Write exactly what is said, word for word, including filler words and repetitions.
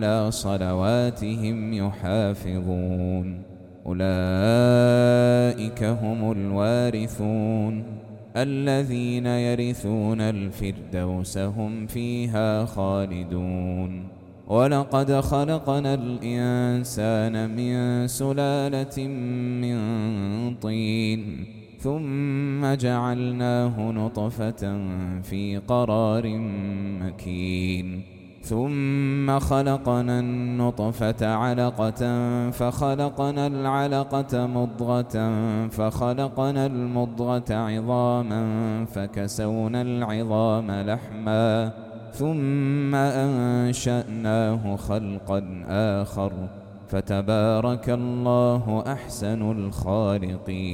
على صلواتهم يحافظون أولئك هم الوارثون الذين يرثون الفردوس هم فيها خالدون ولقد خلقنا الإنسان من سلالة من طين ثم جعلناه نطفة في قرار مكين ثم خلقنا النطفة علقة فخلقنا العلقة مضغة فخلقنا المضغة عظاما فكسونا العظام لحما ثم أنشأناه خلقا آخر فتبارك الله أحسن الخالقين.